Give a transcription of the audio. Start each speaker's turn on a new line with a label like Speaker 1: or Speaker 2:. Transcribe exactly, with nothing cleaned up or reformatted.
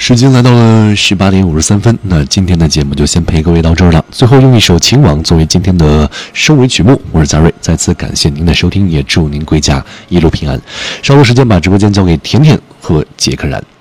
Speaker 1: 时间来到了十八点五十三分，那今天的节目就先陪各位到这儿了。最后用一首《情网》作为今天的收尾曲目，我是贾瑞，再次感谢您的收听，也祝您归家一路平安。稍后时间把直播间交给甜甜和杰克然。